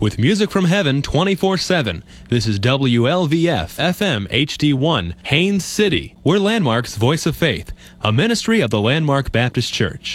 With music from heaven 24/7, this is WLVF FM HD1, Haines City. We're Landmark's Voice of Faith, a ministry of the Landmark Baptist Church.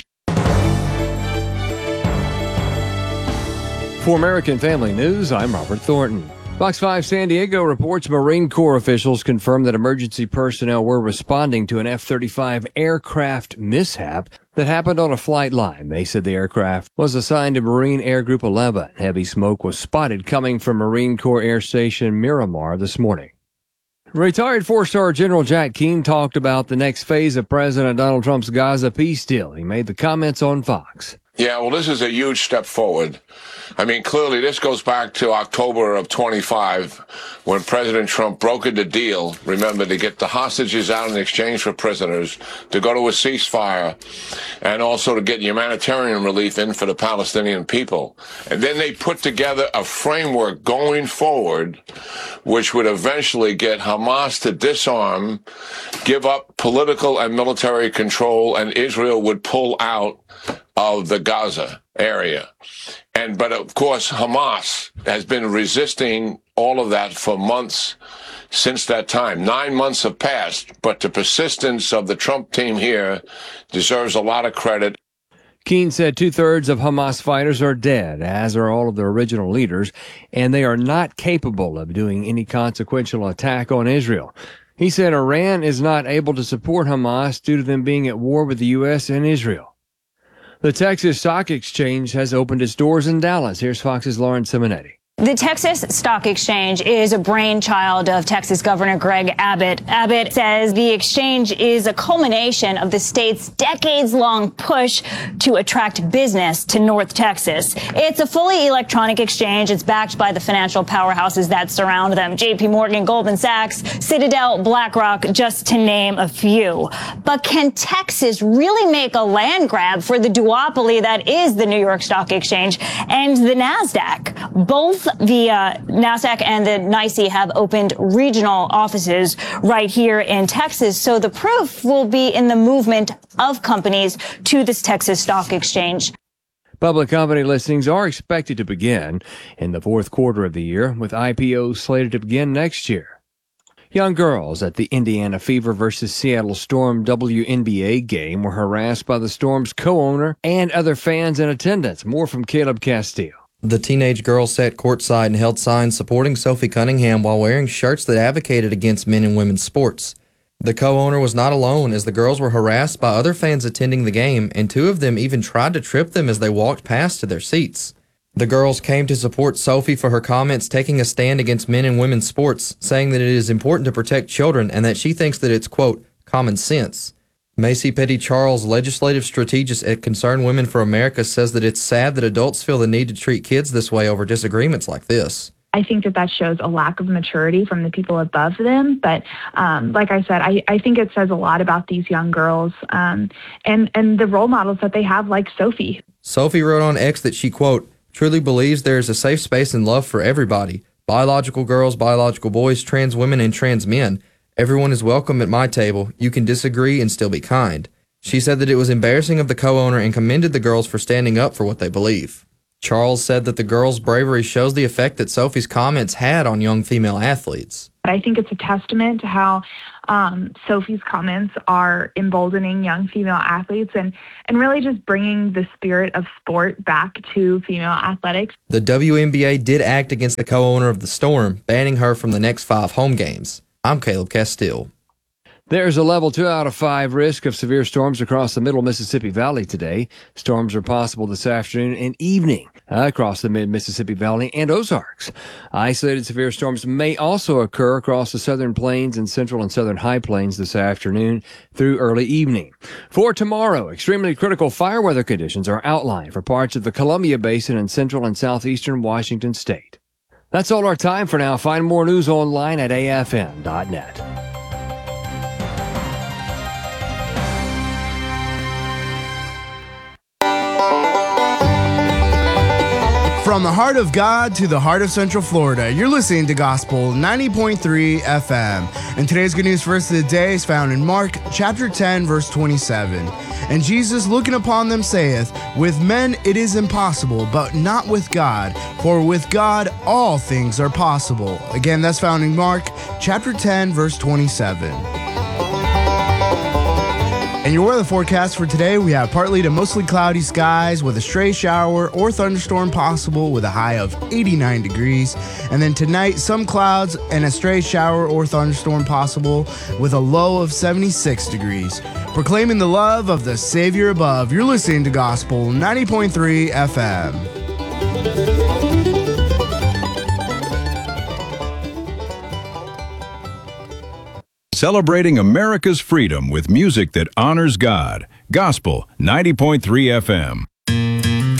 For American Family News, I'm Robert Thornton. Fox 5 San Diego reports Marine Corps officials confirmed that emergency personnel were responding to an F-35 aircraft mishap that happened on a flight line. They said the aircraft was assigned to Marine Air Group 11. Heavy smoke was spotted coming from Marine Corps Air Station Miramar this morning. Retired four-star General Jack Keane talked about the next phase of President Donald Trump's Gaza peace deal. He made the comments on Fox. Yeah, well, this is a huge step forward. I mean, clearly this goes back to October of 25 when President Trump brokered the deal, remember, to get the hostages out in exchange for prisoners, to go to a ceasefire, and also to get humanitarian relief in for the Palestinian people. And then they put together a framework going forward which would eventually get Hamas to disarm, give up political and military control, and Israel would pull out of the Gaza area. But of course, Hamas has been resisting all of that for months since that time. 9 months have passed, but the persistence of the Trump team here deserves a lot of credit. Keane said 2/3 of Hamas fighters are dead, as are all of their original leaders, and they are not capable of doing any consequential attack on Israel. He said Iran is not able to support Hamas due to them being at war with the U.S. and Israel. The Texas Stock Exchange has opened its doors in Dallas. Here's Fox's Lauren Simonetti. The Texas Stock Exchange is a brainchild of Texas Governor Greg Abbott. Abbott says the exchange is a culmination of the state's decades-long push to attract business to North Texas. It's a fully electronic exchange. It's backed by the financial powerhouses that surround them: J.P. Morgan, Goldman Sachs, Citadel, BlackRock, just to name a few. But can Texas really make a land grab for the duopoly that is the New York Stock Exchange and the NASDAQ? Both the NASDAQ and the NYSE have opened regional offices right here in Texas. So the proof will be in the movement of companies to this Texas Stock Exchange. Public company listings are expected to begin in the fourth quarter of the year, with IPOs slated to begin next year. Young girls at the Indiana Fever versus Seattle Storm WNBA game were harassed by the Storm's co-owner and other fans in attendance. More from Caleb Castile. The teenage girl sat courtside and held signs supporting Sophie Cunningham while wearing shirts that advocated against men and women's sports. The co-owner was not alone, as the girls were harassed by other fans attending the game, and two of them even tried to trip them as they walked past to their seats. The girls came to support Sophie for her comments taking a stand against men and women's sports, saying that it is important to protect children and that she thinks that it's, quote, common sense. Macy Petty Charles, legislative strategist at Concerned Women for America, says that it's sad that adults feel the need to treat kids this way over disagreements like this. I think that shows a lack of maturity from the people above them. But like I said, I think it says a lot about these young girls and the role models that they have, like Sophie. Sophie wrote on X that she, quote, truly believes there is a safe space and love for everybody. Biological girls, biological boys, trans women, and trans men. Everyone is welcome at my table. You can disagree and still be kind. She said that it was embarrassing of the co-owner and commended the girls for standing up for what they believe. Charles said that the girls' bravery shows the effect that Sophie's comments had on young female athletes. I think it's a testament to how Sophie's comments are emboldening young female athletes and really just bringing the spirit of sport back to female athletics. The WNBA did act against the co-owner of the Storm, banning her from the next 5 home games. I'm Caleb Castile. There's a level 2 out of 5 risk of severe storms across the middle Mississippi Valley today. Storms are possible this afternoon and evening across the mid-Mississippi Valley and Ozarks. Isolated severe storms may also occur across the southern plains and central and southern high plains this afternoon through early evening. For tomorrow, extremely critical fire weather conditions are outlined for parts of the Columbia Basin and central and southeastern Washington state. That's all our time for now. Find more news online at afn.net. From the heart of God to the heart of Central Florida, you're listening to Gospel 90.3 FM. And today's good news verse of the day is found in Mark chapter 10, verse 27. And Jesus, looking upon them, saith, With men it is impossible, but not with God, for with God all things are possible. Again, that's found in Mark chapter 10, verse 27. And your weather forecast for today, we have partly to mostly cloudy skies with a stray shower or thunderstorm possible with a high of 89 degrees. And then tonight, some clouds and a stray shower or thunderstorm possible with a low of 76 degrees. Proclaiming the love of the Savior above, you're listening to Gospel 90.3 FM. Celebrating America's freedom with music that honors God. Gospel 90.3 FM.